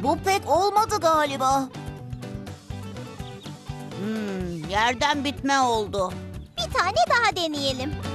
Bu pek olmadı galiba. Yerden bitme oldu. Bir tane daha deneyelim.